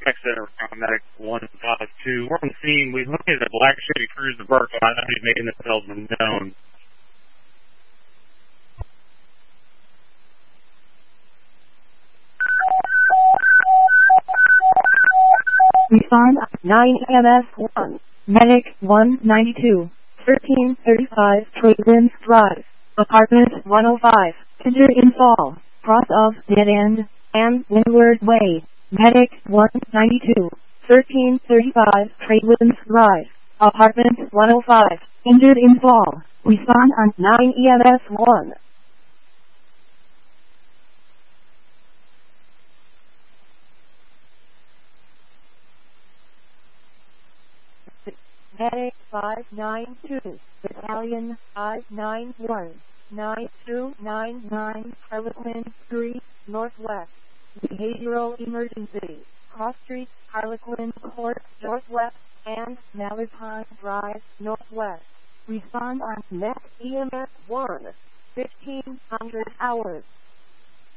Tech Center from Medic 152. We're on the scene. We've located a black Chevy Cruze of Burke. I know he's making themselves known. Respond 9 EMS 1. Medic 192. 1335 Tradewinds Drive. Apartment 105. Injured in fall. Cross of Dead End and Windward Way. Medic 192. 1335 Tradewinds Drive. Apartment 105. Injured in fall. Respond on 9 EMS 1. Medic 592, Battalion 591, 9299, Harlequin Street, Northwest. Behavioral emergency. Cross Street, Harlequin Court, Northwest, and Malarpine Drive, Northwest. Respond on Net EMS 1, 1500 hours.